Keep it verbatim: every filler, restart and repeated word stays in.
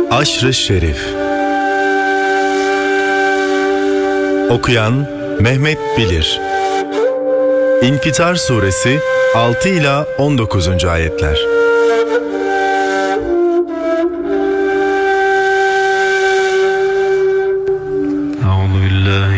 Aşr-ı Şerif. Okuyan Mehmet Bilir. İnfitar Suresi altı ila on dokuzuncu ayetler.